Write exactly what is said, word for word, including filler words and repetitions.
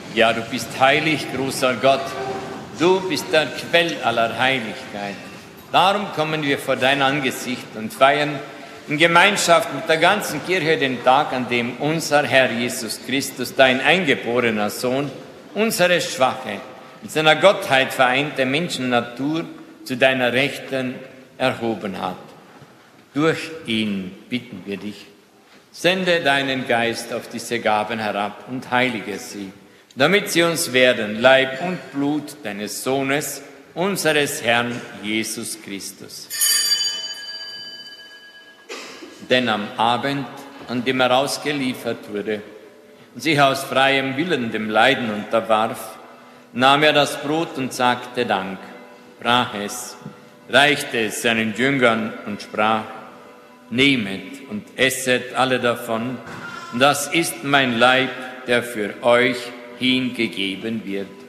Ja, du bist heilig, großer Gott. Du bist der Quell aller Heiligkeit. Darum kommen wir vor dein Angesicht und feiern in Gemeinschaft mit der ganzen Kirche den Tag, an dem unser Herr Jesus Christus, dein eingeborener Sohn, unsere schwache, mit seiner Gottheit vereinte Menschennatur zu deiner Rechten erhoben hat. Durch ihn bitten wir dich, sende deinen Geist auf diese Gaben herab und heilige sie, damit sie uns werden Leib und Blut deines Sohnes, unseres Herrn Jesus Christus. Denn am Abend, an dem er ausgeliefert wurde und sich aus freiem Willen dem Leiden unterwarf, nahm er das Brot und sagte Dank, brach es, reichte es seinen Jüngern und sprach, nehmet und esset alle davon, das ist mein Leib, der für euch hingegeben wird.